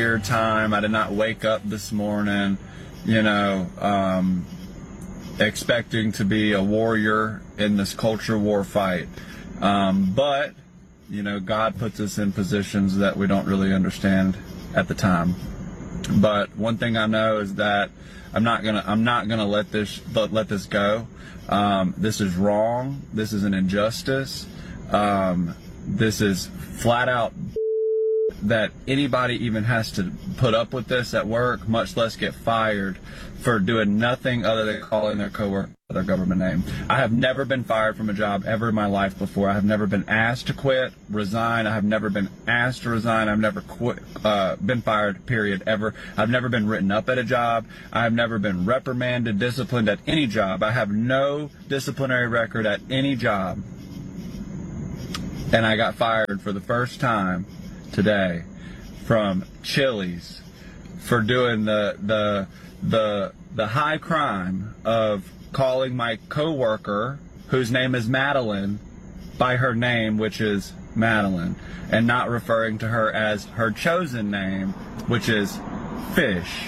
weird time. I did not wake up this morning, expecting to be a warrior in this culture war fight. But God puts us in positions that we don't really understand at the time. But one thing I know is that I'm not gonna let this go. This is wrong. This is an injustice. This is flat out that anybody even has to put up with this at work, much less get fired for doing nothing other than calling their coworker their government name. I have never been fired from a job ever in my life before. I have never been asked to quit, resign. I have never been asked to resign. I've never been fired, period, ever. I've never been written up at a job. I have never been reprimanded, disciplined at any job. I have no disciplinary record at any job. And I got fired for the first time today from Chili's for doing the high crime of calling my coworker, whose name is Madeline, by her name, which is Madeline, and not referring to her as her chosen name, which is Fish.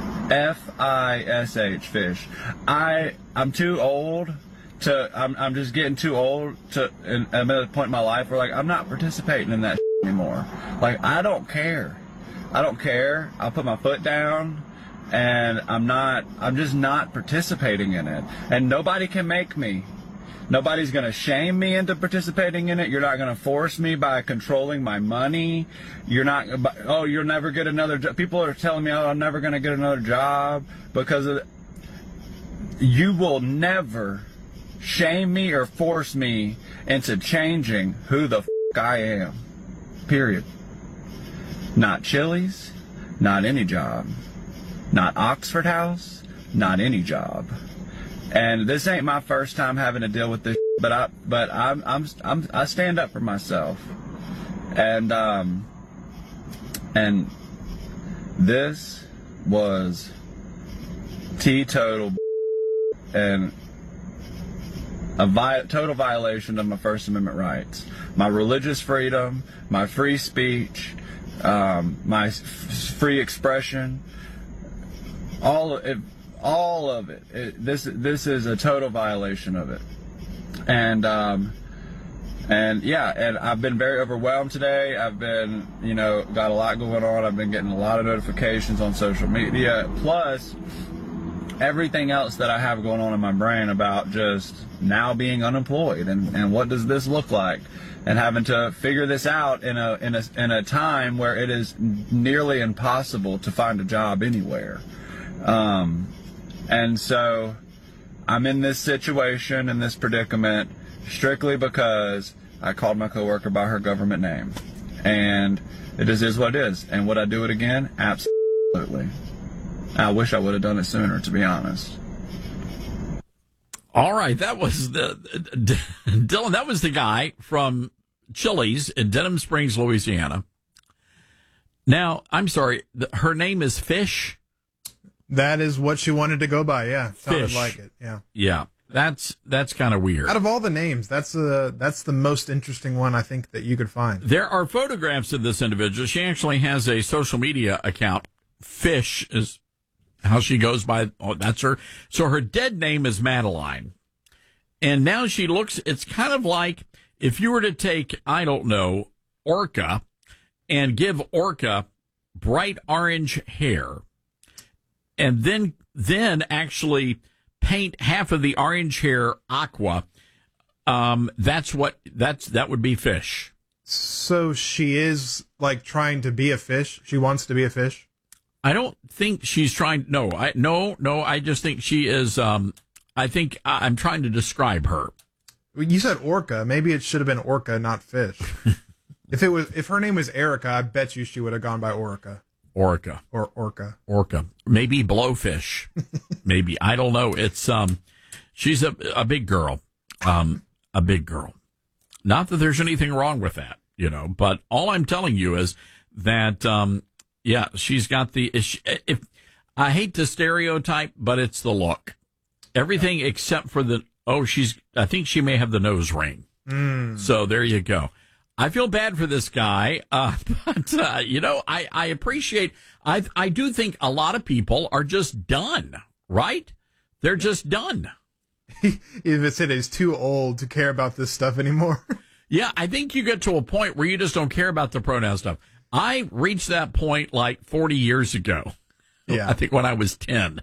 F-I-S-H, Fish. I'm too old I'm just getting too old and I'm at a point in my life where, I'm not participating in that anymore. I don't care. I'll put my foot down, and I'm just not participating in it. And nobody can make me. Nobody's going to shame me into participating in it. You're not going to force me by controlling my money. You'll never get another job. People are telling me, I'm never going to get another job because of it. You will never shame me or force me into changing who the I am. Period. Not Chili's, not any job. Not Oxford House, not any job. And this ain't my first time having to deal with this, but I stand up for myself. And this was teetotal and a total violation of my First Amendment rights. My religious freedom, my free speech, my free expression, all of it. This is a total violation of it. And I've been very overwhelmed today. I've been, got a lot going on. I've been getting a lot of notifications on social media, plus everything else that I have going on in my brain about just now being unemployed and what does this look like, and having to figure this out in a time where it is nearly impossible to find a job anywhere. And so I'm in this situation, in this predicament, strictly because I called my coworker by her government name. And it is what it is. And would I do it again? Absolutely. I wish I would have done it sooner, to be honest. All right, that was Dylan. That was the guy from Chili's in Denham Springs, Louisiana. Now, I'm sorry, her name is Fish? That is what she wanted to go by, yeah. Sounded Fish. like it, yeah. Yeah, that's kind of weird. Out of all the names, that's the most interesting one I think that you could find. There are photographs of this individual. She actually has a social media account. Fish is how she goes by. Oh, that's her. So her dead name is Madeline. And now she looks, it's kind of like if you were to take, I don't know, Orca and give Orca bright orange hair, and then actually paint half of the orange hair aqua. That would be Fish. So she is trying to be a fish. She wants to be a fish. I don't think she's trying. No. I just think she is. I think I'm trying to describe her. You said Orca. Maybe it should have been Orca, not Fish. If her name was Erica, I bet you she would have gone by Orca. Orca. Or Orca. Orca. Maybe Blowfish. Maybe. I don't know. It's she's a big girl. A big girl. Not that there's anything wrong with that, but all I'm telling you is that she's got if I hate to stereotype, but it's the look. Everything except for I think she may have the nose ring. So there you go. I feel bad for this guy, but I appreciate. I do think a lot of people are just done, right? They're just done. If said is too old to care about this stuff anymore. Yeah, I think you get to a point where you just don't care about the pronoun stuff. I reached that point like 40 years ago. Yeah, I think when I was 10.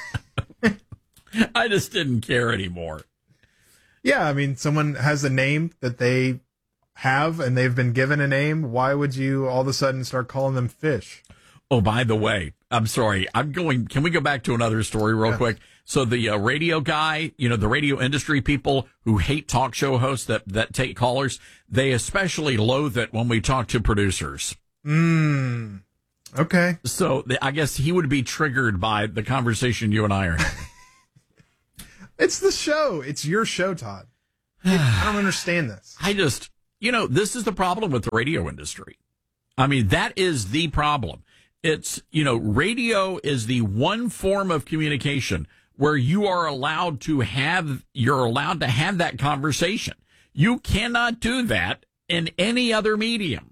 I just didn't care anymore. Yeah, I mean, someone has a name that they have and they've been given a name. Why would you all of a sudden start calling them fish? Oh, by the way, I'm sorry. Can we go back to another story real quick? So the radio guy, the radio industry people who hate talk show hosts that take callers, they especially loathe it when we talk to producers. Okay. So I guess he would be triggered by the conversation you and I are having. It's the show. It's your show, Todd. I don't understand this. This is the problem with the radio industry. I mean, that is the problem. It's, radio is the one form of communication where you're allowed to have that conversation. You cannot do that in any other medium.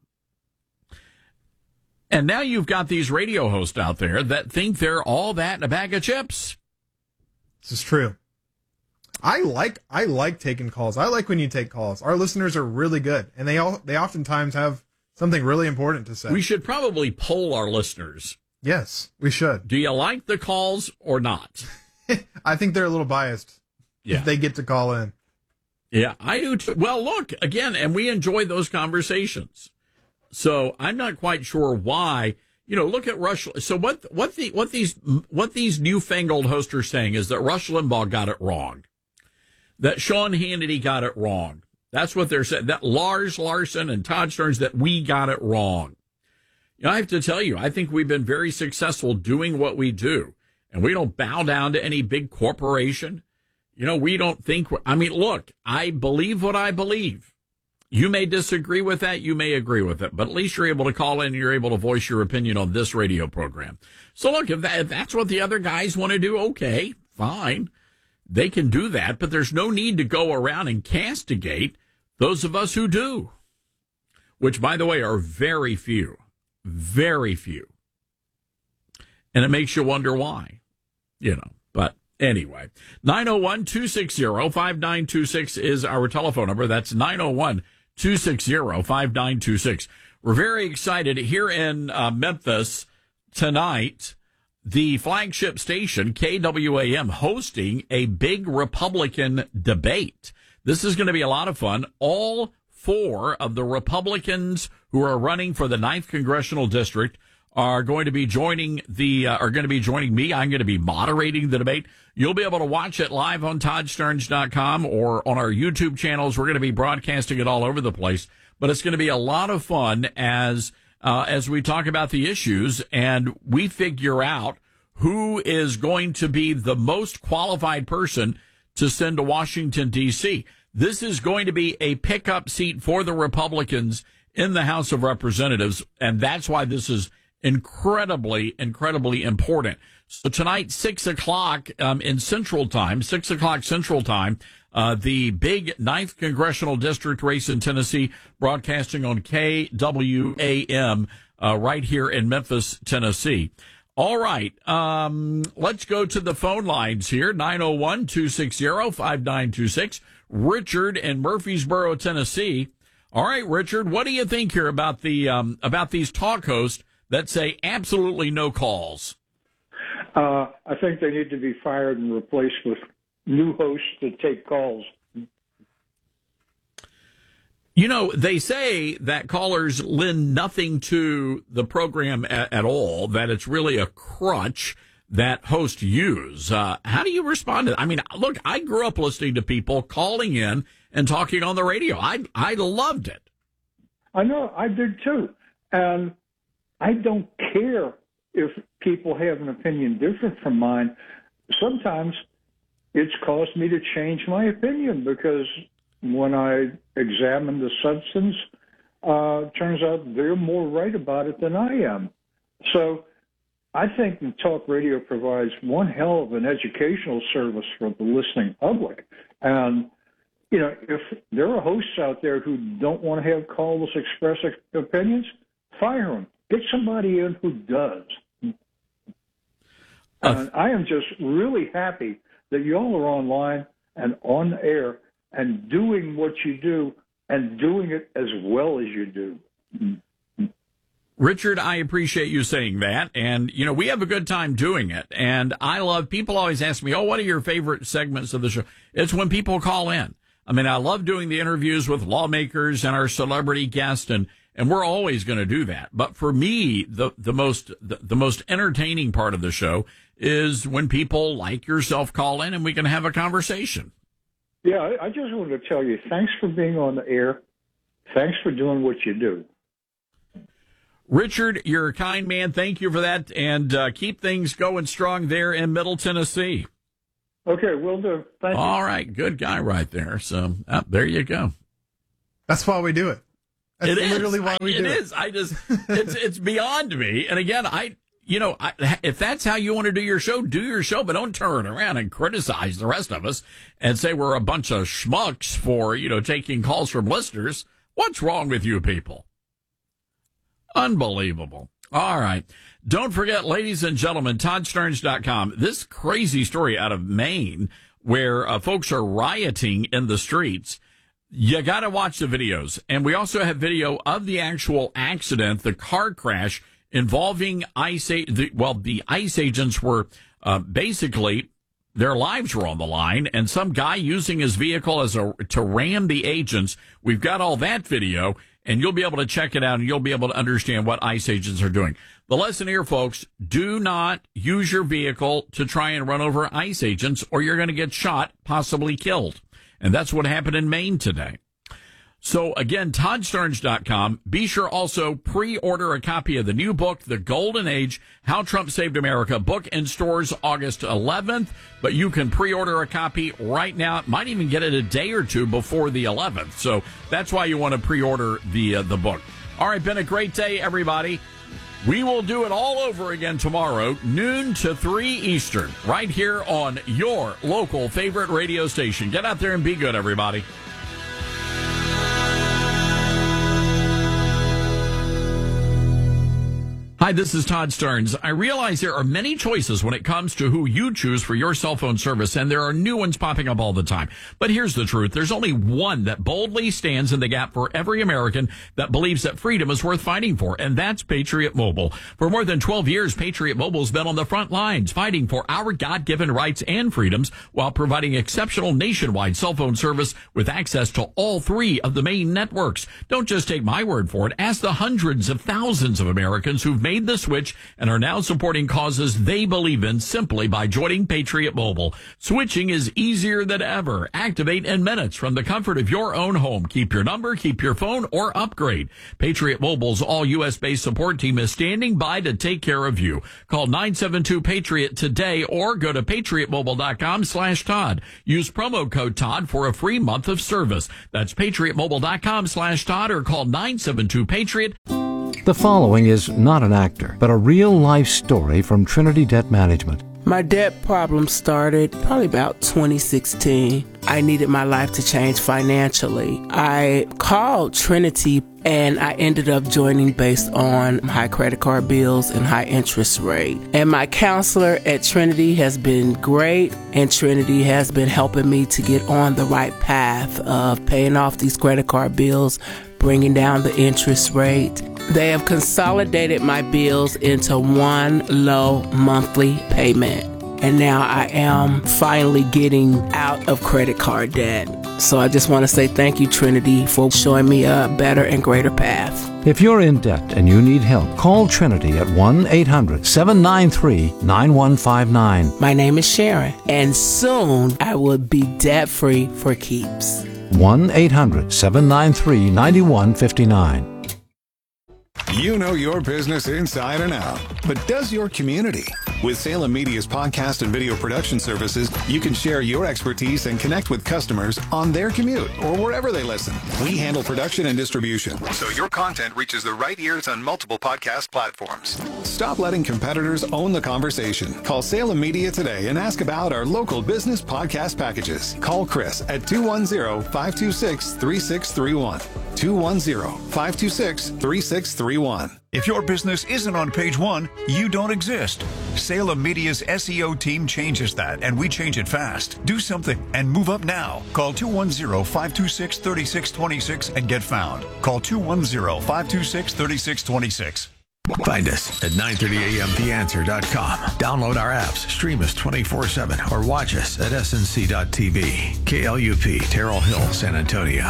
And now you've got these radio hosts out there that think they're all that in a bag of chips. This is true. I like taking calls. I like when you take calls. Our listeners are really good, and they oftentimes have something really important to say. We should probably poll our listeners. Yes, we should. Do you like the calls or not? I think they're a little biased if they get to call in. Yeah, I do too. Well, look, again, and we enjoy those conversations. So I'm not quite sure why. Look at Rush. So what these newfangled hosts are saying is that Rush Limbaugh got it wrong. That Sean Hannity got it wrong. That's what they're saying. That Lars Larson and Todd Stearns, that we got it wrong. I have to tell you, I think we've been very successful doing what we do. And we don't bow down to any big corporation. We don't think, look, I believe what I believe. You may disagree with that. You may agree with it. But at least you're able to call in and you're able to voice your opinion on this radio program. So look, if that's what the other guys want to do, okay, fine. They can do that, but there's no need to go around and castigate those of us who do, which, by the way, are very few, very few. And it makes you wonder why, but anyway, 901-260-5926 is our telephone number. That's 901-260-5926. We're very excited here in Memphis tonight. The flagship station, KWAM, hosting a big Republican debate. This is going to be a lot of fun. All four of the Republicans who are running for the 9th Congressional District are going to be joining me. I'm going to be moderating the debate. You'll be able to watch it live on ToddStearns.com or on our YouTube channels. We're going to be broadcasting it all over the place. But it's going to be a lot of fun as we talk about the issues and we figure out who is going to be the most qualified person to send to Washington, D.C. This is going to be a pickup seat for the Republicans in the House of Representatives, and that's why this is incredibly, incredibly important. So tonight, 6 o'clock in Central Time, 6 o'clock Central Time, the big 9th Congressional District race in Tennessee, broadcasting on KWAM right here in Memphis, Tennessee. All right, let's go to the phone lines here, 901-260-5926. Richard in Murfreesboro, Tennessee. All right, Richard, what do you think here about these talk hosts that say absolutely no calls? I think they need to be fired and replaced with new hosts that take calls. They say that callers lend nothing to the program at all, that it's really a crutch that hosts use. How do you respond to that? Look, I grew up listening to people calling in and talking on the radio. I loved it. I know, I did too. And I don't care if people have an opinion different from mine. Sometimes it's caused me to change my opinion because when I examine the substance, turns out they're more right about it than I am. So I think the talk radio provides one hell of an educational service for the listening public. And if there are hosts out there who don't want to have callers express opinions, fire them. Get somebody in who does. And I am just really happy that y'all are online and on the air and doing what you do and doing it as well as you do. Richard, I appreciate you saying that. And, we have a good time doing it. And people always ask me, what are your favorite segments of the show? It's when people call in. I mean, I love doing the interviews with lawmakers and our celebrity guests, and we're always going to do that. But for me, the most entertaining part of the show is when people like yourself call in and we can have a conversation. Yeah, I just wanted to tell you, thanks for being on the air. Thanks for doing what you do. Richard, you're a kind man. Thank you for that. And keep things going strong there in Middle Tennessee. Okay, will do. Thank you. All right. Good guy right there. So there you go. That's why we do it. That's literally why we do it. It is. It's beyond me. And again, if that's how you want to do your show, but don't turn around and criticize the rest of us and say we're a bunch of schmucks for, taking calls from listeners. What's wrong with you people? Unbelievable. All right. Don't forget, ladies and gentlemen, ToddStarnes.com. This crazy story out of Maine where folks are rioting in the streets. You got to watch the videos. And we also have video of the actual accident, the car crash involving the ICE agents were basically their lives were on the line, and some guy using his vehicle to ram the agents. We've got all that video, and you'll be able to check it out, and you'll be able to understand what ICE agents are doing. The lesson here, folks, do not use your vehicle to try and run over ICE agents, or you're going to get shot, possibly killed. And that's what happened in Maine today. So, again, ToddStarnes.com. Be sure also pre-order a copy of the new book, The Golden Age, How Trump Saved America. Book in stores August 11th, but you can pre-order a copy right now. Might even get it a day or two before the 11th. So that's why you want to pre-order the book. All right, been a great day, everybody. We will do it all over again tomorrow, noon to 3 Eastern, right here on your local favorite radio station. Get out there and be good, everybody. Hi, this is Todd Starnes. I realize there are many choices when it comes to who you choose for your cell phone service, and there are new ones popping up all the time. But here's the truth. There's only one that boldly stands in the gap for every American that believes that freedom is worth fighting for, and that's Patriot Mobile. For more than 12 years, Patriot Mobile's been on the front lines fighting for our God-given rights and freedoms while providing exceptional nationwide cell phone service with access to all 3 of the main networks. Don't just take my word for it. Ask the hundreds of thousands of Americans who've made the switch and are now supporting causes they believe in simply by joining Patriot Mobile. Switching is easier than ever. Activate in minutes from the comfort of your own home. Keep your number, keep your phone, or upgrade. Patriot Mobile's all U.S.-based support team is standing by to take care of you. Call 972-PATRIOT today or go to patriotmobile.com/Todd. Use promo code Todd for a free month of service. That's patriotmobile.com/Todd or call 972-PATRIOT. The following is not an actor, but a real-life story from Trinity Debt Management. My debt problem started probably about 2016. I needed my life to change financially. I called Trinity and I ended up joining based on high credit card bills and high interest rate. And my counselor at Trinity has been great, and Trinity has been helping me to get on the right path of paying off these credit card bills, bringing down the interest rate. They have consolidated my bills into one low monthly payment. And now I am finally getting out of credit card debt. So I just want to say thank you, Trinity, for showing me a better and greater path. If you're in debt and you need help, call Trinity at 1-800-793-9159. My name is Sharon, and soon I will be debt-free for keeps. 1-800-793-9159. You know your business inside and out, but does your community? With Salem Media's podcast and video production services, you can share your expertise and connect with customers on their commute or wherever they listen. We handle production and distribution, so your content reaches the right ears on multiple podcast platforms. Stop letting competitors own the conversation. Call Salem Media today and ask about our local business podcast packages. Call Chris at 210-526-3631. 210-526-3631. If your business isn't on page one, you don't exist. Salem Media's SEO team changes that, and we change it fast. Do something and move up now. Call 210-526-3626 and get found. Call 210-526-3626. Find us at 930amtheanswer.com. Download our apps, stream us 24/7, or watch us at snc.tv. KLUP, Terrell Hill, San Antonio.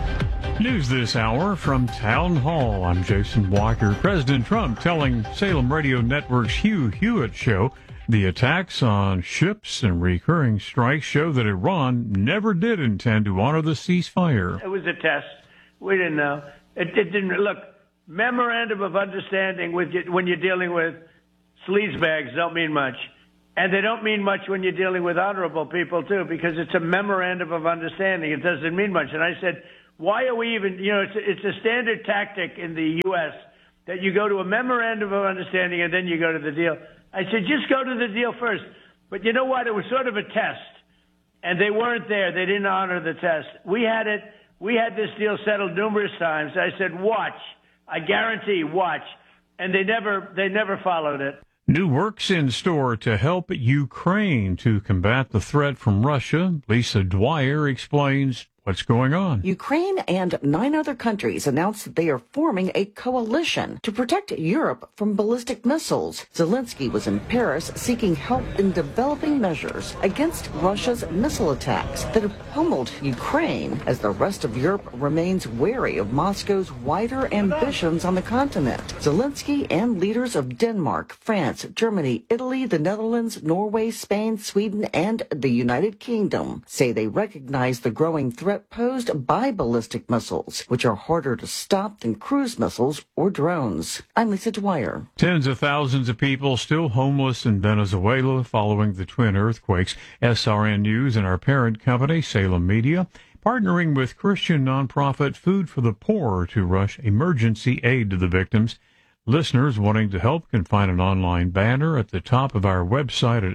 News this hour from Town Hall. I'm Jason Walker. President Trump telling Salem Radio Network's Hugh Hewitt show the attacks on ships and recurring strikes show that Iran never did intend to honor the ceasefire. It was a test. We didn't know. It didn't look. Memorandum of understanding when you're dealing with sleazebags don't mean much. And they don't mean much when you're dealing with honorable people, too, because it's a memorandum of understanding. It doesn't mean much. And I said, why are we even, it's a standard tactic in the U.S. that you go to a memorandum of understanding and then you go to the deal. I said, just go to the deal first. But you know what? It was sort of a test. And they weren't there. They didn't honor the test. We had this deal settled numerous times. I said, watch. I guarantee, watch. And they never followed it. New works in store to help Ukraine to combat the threat from Russia. Lisa Dwyer explains what's going on. Ukraine and 9 other countries announced that they are forming a coalition to protect Europe from ballistic missiles. Zelensky was in Paris seeking help in developing measures against Russia's missile attacks that have pummeled Ukraine, as the rest of Europe remains wary of Moscow's wider ambitions on the continent. Zelensky and leaders of Denmark, France, Germany, Italy, the Netherlands, Norway, Spain, Sweden, and the United Kingdom say they recognize the growing threat posed by ballistic missiles, which are harder to stop than cruise missiles or drones. I'm Lisa Dwyer. Tens of thousands of people still homeless in Venezuela following the twin earthquakes. SRN News and our parent company, Salem Media, partnering with Christian nonprofit Food for the Poor to rush emergency aid to the victims. Listeners wanting to help can find an online banner at the top of our website at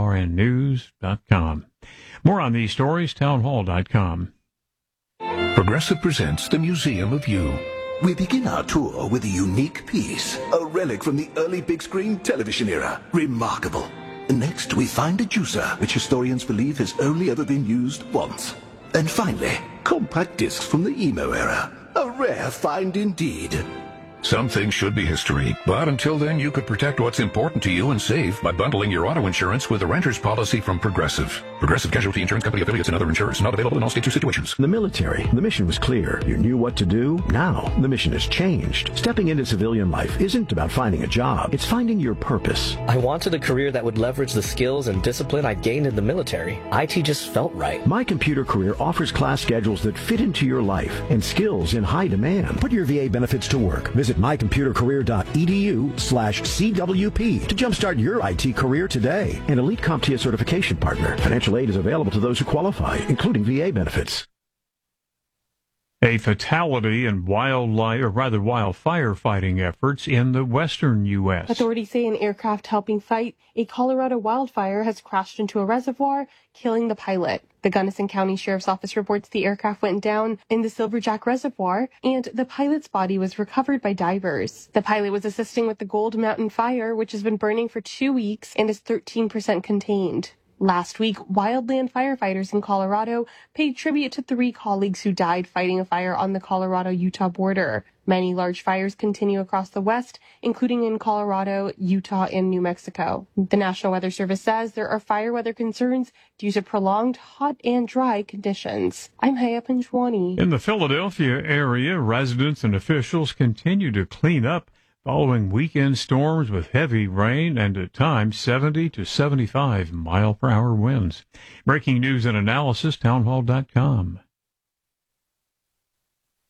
srnnews.com. More on these stories, townhall.com. Progressive presents the Museum of You. We begin our tour with a unique piece, a relic from the early big screen television era. Remarkable. Next, we find a juicer, which historians believe has only ever been used once. And finally, compact discs from the emo era. A rare find indeed. Some things should be history, but until then you could protect what's important to you and save by bundling your auto insurance with a renter's policy from Progressive. Progressive Casualty Insurance Company affiliates and other insurers. Not available in all states or situations. In the military, the mission was clear. You knew what to do. Now, the mission has changed. Stepping into civilian life isn't about finding a job. It's finding your purpose. I wanted a career that would leverage the skills and discipline I gained in the military. IT just felt right. My Computer Career offers class schedules that fit into your life and skills in high demand. Put your VA benefits to work. Visit mycomputercareer.edu/CWP to jumpstart your IT career today. An elite CompTIA certification partner. Financial aid is available to those who qualify, including VA benefits. A fatality in wildfire fighting efforts in the western U.S. Authorities say an aircraft helping fight a Colorado wildfire has crashed into a reservoir, killing the pilot. The Gunnison County Sheriff's Office reports the aircraft went down in the Silverjack Reservoir, and the pilot's body was recovered by divers. The pilot was assisting with the Gold Mountain Fire, which has been burning for 2 weeks and is 13% contained. Last week, wildland firefighters in Colorado paid tribute to 3 colleagues who died fighting a fire on the Colorado-Utah border. Many large fires continue across the West, including in Colorado, Utah, and New Mexico. The National Weather Service says there are fire weather concerns due to prolonged hot and dry conditions. I'm Haya Panjwani. In the Philadelphia area, residents and officials continue to clean up following weekend storms with heavy rain and at times 70 to 75 mile-per-hour winds. Breaking news and analysis, townhall.com.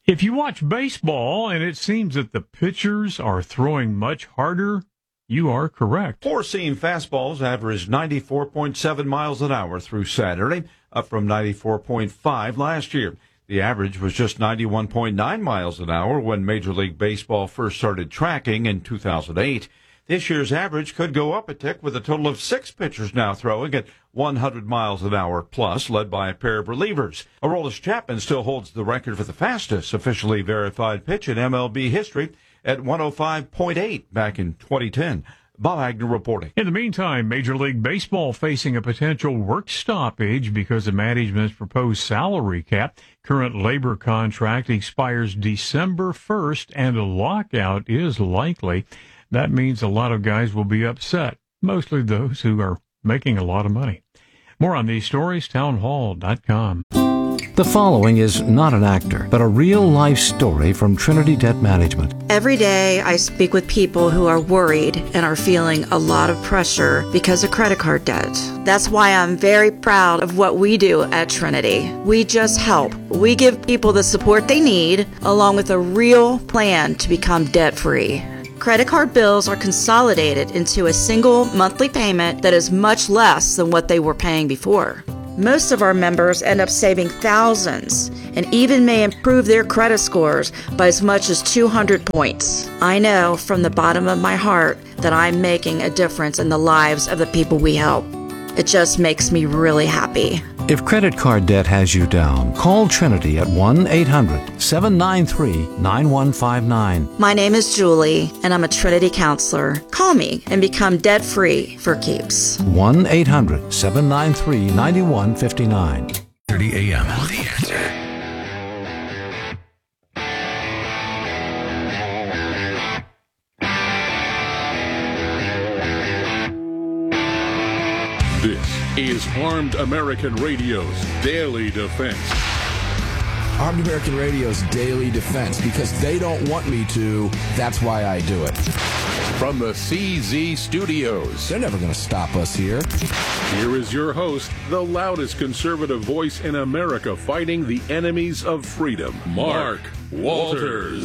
If you watch baseball and it seems that the pitchers are throwing much harder, you are correct. Four-seam fastballs averaged 94.7 miles an hour through Saturday, up from 94.5 last year. The average was just 91.9 miles an hour when Major League Baseball first started tracking in 2008. This year's average could go up a tick with a total of 6 pitchers now throwing at 100 miles an hour plus, led by a pair of relievers. Aroldis Chapman still holds the record for the fastest officially verified pitch in MLB history at 105.8 back in 2010. Bob Agnew reporting. In the meantime, Major League Baseball facing a potential work stoppage because of management's proposed salary cap. Current labor contract expires December 1st, and a lockout is likely. That means a lot of guys will be upset, mostly those who are making a lot of money. More on these stories, townhall.com. The following is not an actor, but a real-life story from Trinity Debt Management. Every day I speak with people who are worried and are feeling a lot of pressure because of credit card debt. That's why I'm very proud of what we do at Trinity. We just help. We give people the support they need, along with a real plan to become debt-free. Credit card bills are consolidated into a single monthly payment that is much less than what they were paying before. Most of our members end up saving thousands and even may improve their credit scores by as much as 200 points. I know from the bottom of my heart that I'm making a difference in the lives of the people we help. It just makes me really happy. If credit card debt has you down, call Trinity at 1-800-793-9159. My name is Julie, and I'm a Trinity counselor. Call me and become debt-free for keeps. 1-800-793-9159. 30 a.m. The Answer. This is Armed American Radio's Daily Defense. Armed American Radio's Daily Defense, because they don't want me to, that's why I do it. From the CZ Studios. They're never going to stop us here. Here is your host, the loudest conservative voice in America fighting the enemies of freedom, Mark Walters.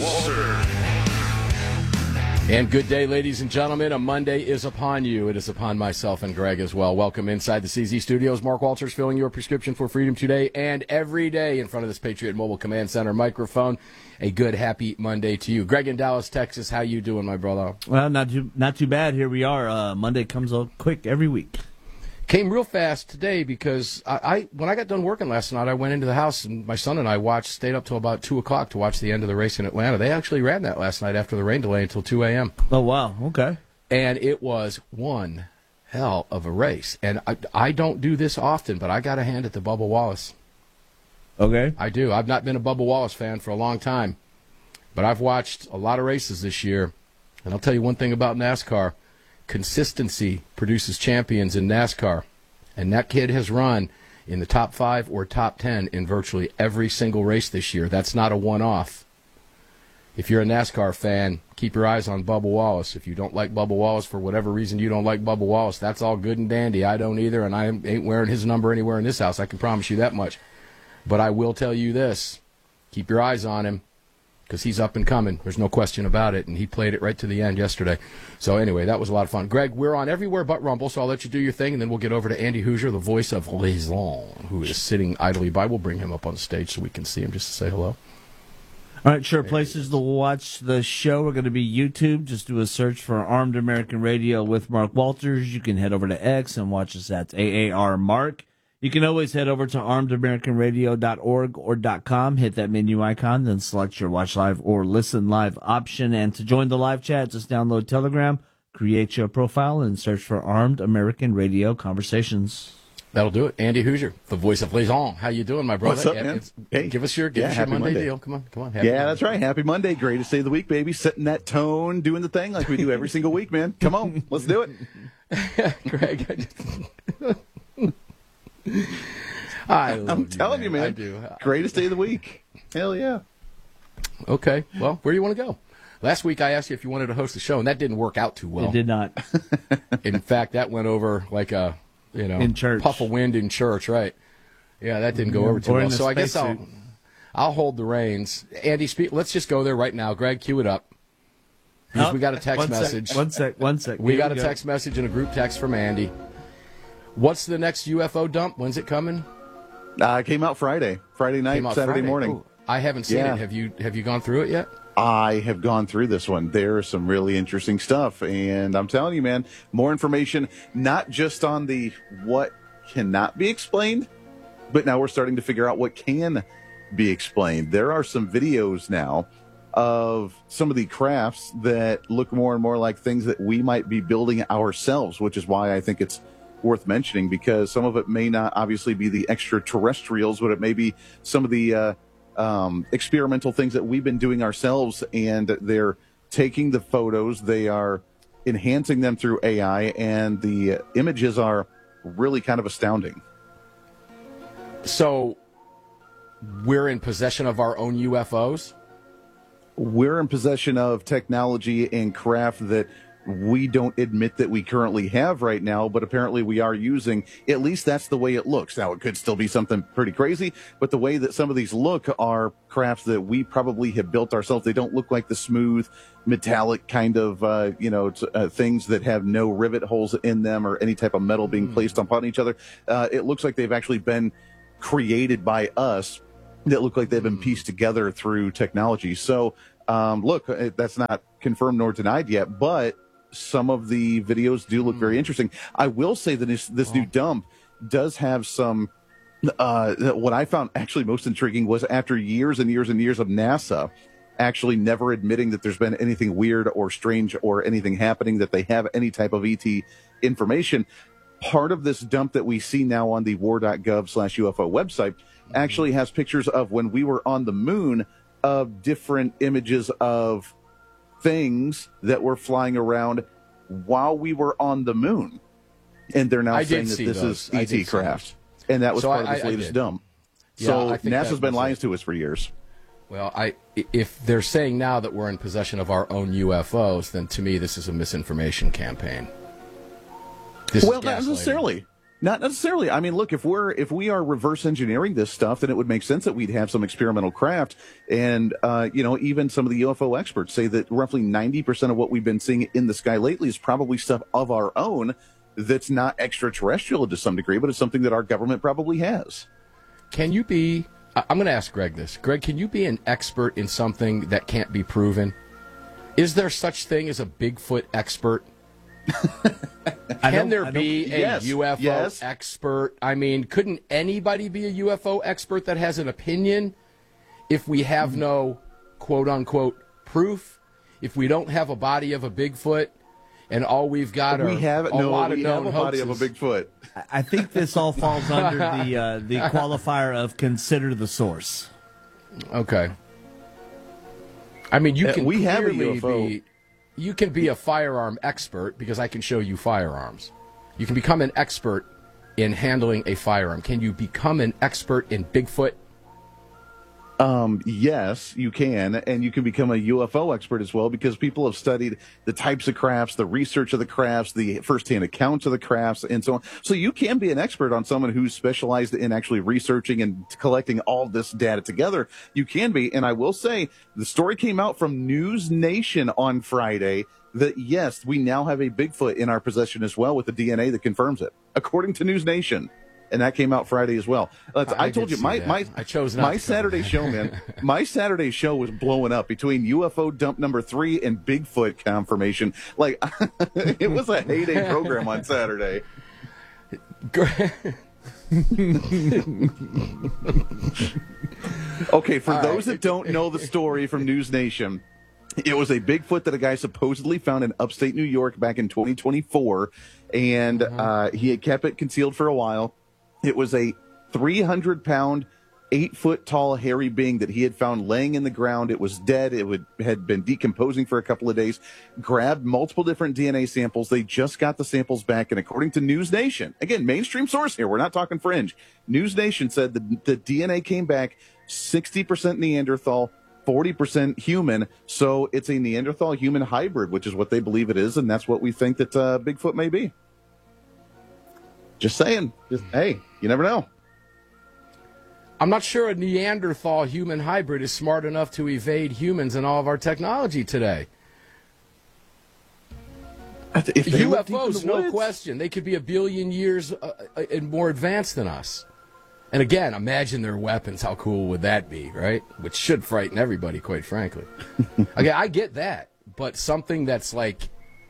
And good day, ladies and gentlemen. A Monday is upon you. It is upon myself and Greg as well. Welcome inside the CZ Studios. Mark Walters filling your prescription for freedom today and every day in front of this Patriot Mobile Command Center microphone. A good, happy Monday to you. Greg in Dallas, Texas, how you doing, my brother? Well, not too bad. Here we are. Monday comes out quick every week. Came real fast today because when I got done working last night, I went into the house and my son and I stayed up till about 2 o'clock to watch the end of the race in Atlanta. They actually ran that last night after the rain delay until 2 a.m. Oh, wow. Okay. And it was one hell of a race. And I don't do this often, but I got a hand at the Bubba Wallace. Okay. I do. I've not been a Bubba Wallace fan for a long time, but I've watched a lot of races this year. And I'll tell you one thing about NASCAR. Consistency produces champions in NASCAR. And that kid has run in the top 5 or top 10 in virtually every single race this year. That's not a one-off. If you're a NASCAR fan, keep your eyes on Bubba Wallace. If you don't like Bubba Wallace for whatever reason you don't like Bubba Wallace, that's all good and dandy. I don't either, and I ain't wearing his number anywhere in this house. I can promise you that much. But I will tell you this. Keep your eyes on him, because he's up and coming. There's no question about it, and he played it right to the end yesterday. So anyway, that was a lot of fun. Greg, we're on everywhere but Rumble, so I'll let you do your thing, and then we'll get over to Andy Hoosier, the voice of Raison, who is sitting idly by. We'll bring him up on stage so we can see him just to say hello. All right, sure. Places to watch the show are going to be YouTube. Just do a search for Armed American Radio with Mark Walters. You can head over to X and watch us at AAR Mark. You can always head over to armedamericanradio.org or .com, hit that menu icon, then select your watch live or listen live option. And to join the live chat, just download Telegram, create your profile, and search for Armed American Radio Conversations. That'll do it. Andy Hoosier, the voice of Raison. How you doing, my brother? What's up, man? Hey, give us your Monday deal. Come on. Happy Monday. That's right. Happy Monday. Greatest day of the week, baby. Setting that tone, doing the thing like we do every single week, man. Come on. Let's do it. Greg, I'm telling you, man. I do. Greatest day of the week. Hell yeah. Okay. Well, where do you want to go? Last week I asked you if you wanted to host the show, and that didn't work out too well. It did not. In fact, that went over like a in church. Puff of wind in church, right? Yeah, that didn't go over too well. So I guess I'll hold the reins. Andy, let's just go there right now. Greg, cue it up. Because we got a text message. One sec. We got a text message and a group text from Andy. What's the next UFO dump? When's it coming? It came out Friday night, Saturday morning. Ooh, I haven't seen it. Have you gone through it yet? I have gone through this one. There's some really interesting stuff, and I'm telling you, man, more information, not just on the what cannot be explained, but now we're starting to figure out what can be explained. There are some videos now of some of the crafts that look more and more like things that we might be building ourselves, which is why I think it's worth mentioning, because some of it may not obviously be the extraterrestrials, but it may be some of the experimental things that we've been doing ourselves, and they're taking the photos, they are enhancing them through AI, and the images are really kind of astounding. So we're in possession of our own UFOs? We're in possession of technology and craft that we don't admit that we currently have right now, but apparently we are using. At least that's the way it looks. Now, it could still be something pretty crazy, but the way that some of these look are crafts that we probably have built ourselves. They don't look like the smooth, metallic kind of, things that have no rivet holes in them or any type of metal being placed upon each other. It looks like they've actually been created by us, that look like they've been pieced together through technology. So, look, that's not confirmed nor denied yet, but some of the videos do look very interesting. I will say that this new dump does have some, what I found actually most intriguing was after years and years and years of NASA actually never admitting that there's been anything weird or strange or anything happening, that they have any type of ET information. Part of this dump that we see now on the war.gov/UFO website actually has pictures of when we were on the moon, of different images of things that were flying around while we were on the moon. And they're now saying that this is ET craft. And that was part of this latest dump. So NASA's been lying to us for years. Well, if they're saying now that we're in possession of our own UFOs, then to me this is a misinformation campaign. Well, not necessarily. Not necessarily. I mean, look, if we are reverse engineering this stuff, then it would make sense that we'd have some experimental craft. And, even some of the UFO experts say that roughly 90% of what we've been seeing in the sky lately is probably stuff of our own that's not extraterrestrial to some degree, but it's something that our government probably has. Can you be, I'm going to ask Greg this. Greg, can you be an expert in something that can't be proven? Is there such thing as a Bigfoot expert? Can there be a UFO expert? I mean, couldn't anybody be a UFO expert that has an opinion if we have no quote-unquote proof? If we don't have a body of a Bigfoot and all we've got are a lot of known hoaxes? Body of a Bigfoot. I think this all falls under the qualifier of consider the source. Okay. I mean, you can we have a clearly UFO. You can be a firearm expert because I can show you firearms. You can become an expert in handling a firearm. Can you become an expert in Bigfoot? Yes, you can, and you can become a UFO expert as well, because people have studied the types of crafts, the research of the crafts, the first-hand accounts of the crafts, and so on. So you can be an expert on someone who's specialized in actually researching and collecting all this data together. You can be, and I will say, the story came out from News Nation on Friday that, yes, we now have a Bigfoot in our possession as well, with the DNA that confirms it, according to News Nation. And that came out Friday as well. I told you, I chose not my Saturday show, man. My Saturday show was blowing up between UFO dump number 3 and Bigfoot confirmation. Like, it was a heyday program on Saturday. Okay, for those that don't know the story from News Nation, it was a Bigfoot that a guy supposedly found in upstate New York back in 2024, and he had kept it concealed for a while. It was a 300-pound, 8-foot-tall hairy being that he had found laying in the ground. It was dead. It had been decomposing for a couple of days. Grabbed multiple different DNA samples. They just got the samples back, and according to News Nation, again, mainstream source here, we're not talking fringe, News Nation said the DNA came back 60% Neanderthal, 40% human, so it's a Neanderthal-human hybrid, which is what they believe it is, and that's what we think that Bigfoot may be. Just saying. Hey, you never know. I'm not sure a Neanderthal human hybrid is smart enough to evade humans and all of our technology today. If they look deep in UFOs, the no woods. question. They could be 1 billion years and more advanced than us. And again, imagine their weapons. How cool would that be, right? Which should frighten everybody, quite frankly. Okay, I get that. But something that's like,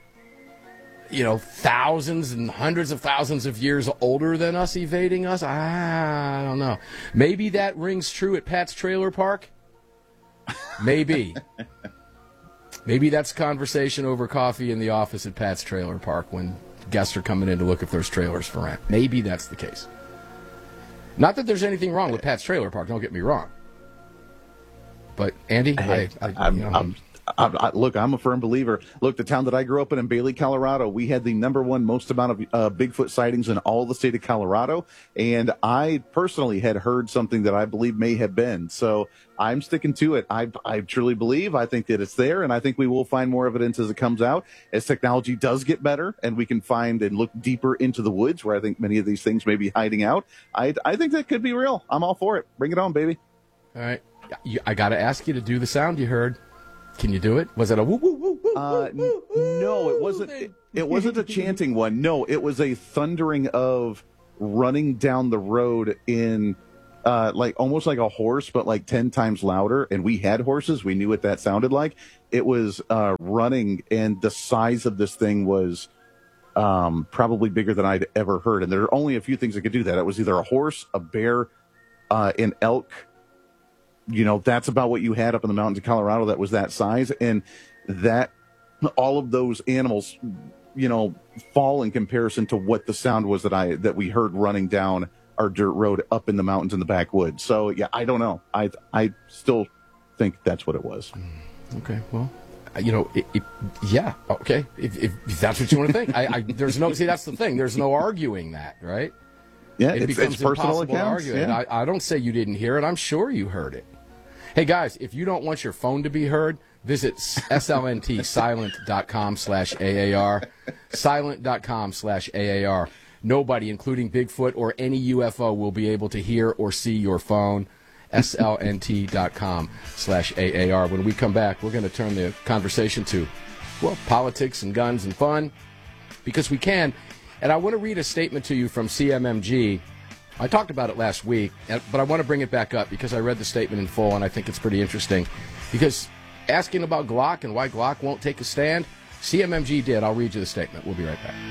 thousands and hundreds of thousands of years older than us evading us, I don't know. Maybe that rings true at Pat's Trailer Park. Maybe. Maybe that's conversation over coffee in the office at Pat's Trailer Park when guests are coming in to look if there's trailers for rent. Maybe that's the case. Not that there's anything wrong with Pat's Trailer Park, don't get me wrong. But, Andy, Look, I'm a firm believer. Look, the town that I grew up in Bailey, Colorado, we had the #1 most amount of Bigfoot sightings in all the state of Colorado. And I personally had heard something that I believe may have been. So I'm sticking to it. I truly believe. I think that it's there. And I think we will find more evidence as it comes out. As technology does get better and we can find and look deeper into the woods where I think many of these things may be hiding out. I think that could be real. I'm all for it. Bring it on, baby. All right. I got to ask you to do the sound you heard. Can you do it? Was it a woo woo woo woo? No, it wasn't. It wasn't a chanting one. No, it was a thundering of running down the road in, like almost like a horse, but like 10 times louder. And we had horses. We knew what that sounded like. It was running, and the size of this thing was probably bigger than I'd ever heard. And there are only a few things that could do that. It was either a horse, a bear, an elk. That's about what you had up in the mountains of Colorado that was that size. And that all of those animals, fall in comparison to what the sound was that we heard running down our dirt road up in the mountains in the backwoods. So, yeah, I don't know. I still think that's what it was. Okay, well, yeah, okay. If that's what you want to think. There's no, see, that's the thing. There's no arguing that, right? Yeah, it becomes it's personal impossible accounts. to argue it. Yeah. I don't say you didn't hear it. I'm sure you heard it. Hey, guys, if you don't want your phone to be heard, visit slntsilent.com/AAR, silent.com/AAR. Nobody, including Bigfoot or any UFO, will be able to hear or see your phone. slnt.com/AAR. When we come back, we're going to turn the conversation to, politics and guns and fun, because we can. And I want to read a statement to you from CMMG. I talked about it last week, but I want to bring it back up because I read the statement in full, and I think it's pretty interesting. Because asking about Glock and why Glock won't take a stand, CMMG did. I'll read you the statement. We'll be right back.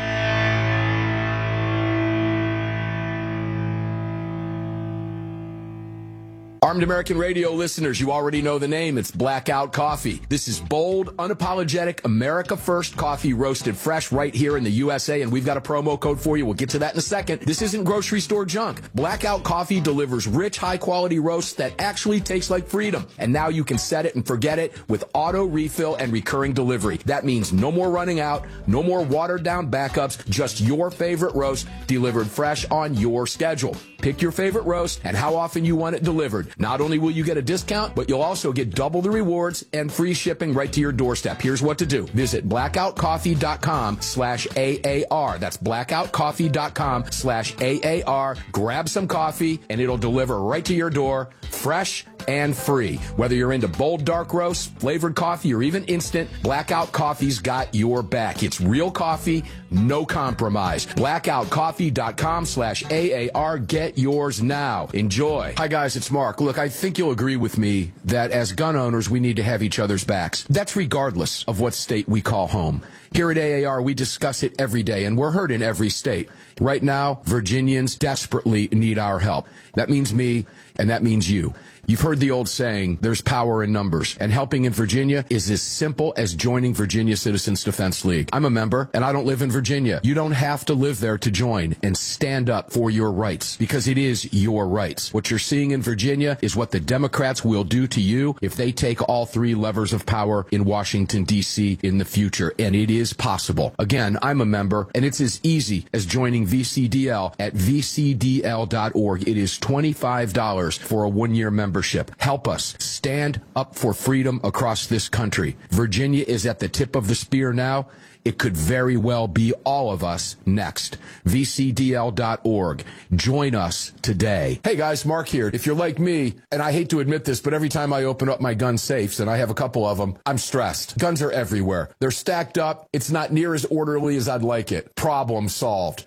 Armed American Radio listeners, you already know the name. It's Blackout Coffee. This is bold, unapologetic, America First coffee roasted fresh right here in the USA, and we've got a promo code for you. We'll get to that in a second. This isn't grocery store junk. Blackout Coffee delivers rich, high-quality roasts that actually taste like freedom. And now you can set it and forget it with auto refill and recurring delivery. That means no more running out, no more watered-down backups, just your favorite roast delivered fresh on your schedule. Pick your favorite roast and how often you want it delivered. Not only will you get a discount, but you'll also get double the rewards and free shipping right to your doorstep. Here's what to do. Visit blackoutcoffee.com/AAR. That's blackoutcoffee.com/AAR. Grab some coffee and it'll deliver right to your door, fresh and free. Whether you're into bold dark roasts, flavored coffee, or even instant, Blackout Coffee's got your back. It's real coffee, no compromise. blackoutcoffee.com/AAR. Get yours now. Enjoy. Hi guys, it's Mark. Look, I think you'll agree with me that as gun owners, we need to have each other's backs. That's regardless of what state we call home. Here at AAR, we discuss it every day, and we're heard in every state. Right now, Virginians desperately need our help. That means me, and that means you. You've heard the old saying, there's power in numbers, and helping in Virginia is as simple as joining Virginia Citizens Defense League. I'm a member, and I don't live in Virginia. You don't have to live there to join and stand up for your rights, because it is your rights. What you're seeing in Virginia is what the Democrats will do to you if they take all three levers of power in Washington, D.C. in the future, and it is possible. Again, I'm a member, and it's as easy as joining VCDL at vcdl.org. It is $25 for a one-year membership. Help us stand up for freedom across this country. Virginia is at the tip of the spear now. it could very well be all of us next. VCDL.org. Join us today. Hey guys, Mark here. If you're like me, and I hate to admit this, but every time I open up my gun safes, and I have a couple of them, I'm stressed. Guns are everywhere. They're stacked up. It's not near as orderly as I'd like it. Problem solved.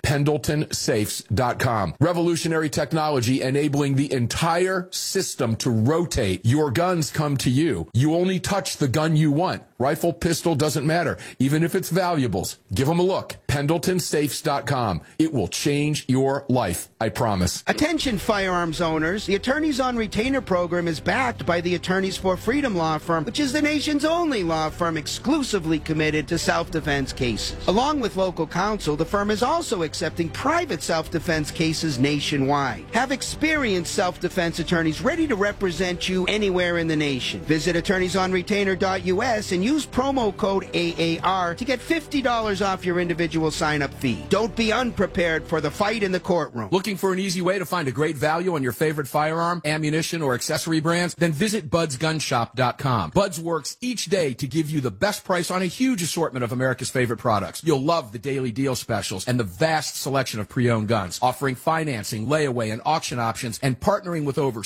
PendletonSafes.com. Revolutionary technology enabling the entire system to rotate. Your guns come to you. You only touch the gun you want. Rifle, pistol, doesn't matter. Even if it's valuables, give them a look. PendletonSafes.com. It will change your life, I promise. Attention firearms owners. The Attorneys on Retainer program is backed by the Attorneys for Freedom law firm, which is the nation's only law firm exclusively committed to self-defense cases. Along with local counsel, the firm is also accepting private self-defense cases nationwide. Have experienced self-defense attorneys ready to represent you anywhere in the nation. Visit attorneysonretainer.us and use promo code AAR to get $50 off your individual sign-up fee. Don't be unprepared for the fight in the courtroom. Looking for an easy way to find a great value on your favorite firearm, ammunition, or accessory brands? Then visit BudsGunShop.com. Buds works each day to give you the best price on a huge assortment of America's favorite products. You'll love the daily deal specials and the vast selection of pre-owned guns, offering financing, layaway, and auction options, and partnering with over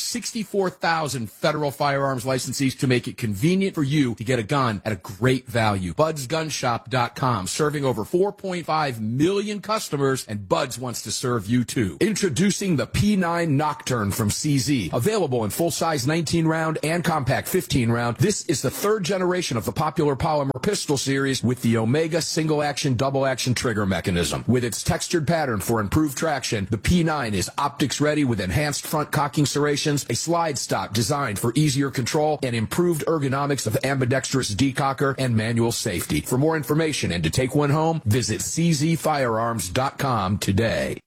64,000 federal firearms licensees to make it convenient for you to get a gun at a great value. BudsGunShop.com, serving over 4.5 million customers, and Buds wants to serve you too. Introducing the P9 Nocturne from CZ. Available in full-size 19-round and compact 15-round, this is the third generation of the popular polymer pistol series with the Omega single-action, double-action trigger mechanism. With its textured pattern for improved traction, the P9 is optics-ready with enhanced front cocking serrations, a slide stop designed for easier control, and improved ergonomics of ambidextrous decocker and manual safety. For more information and to take one home, visit czfirearms.com today.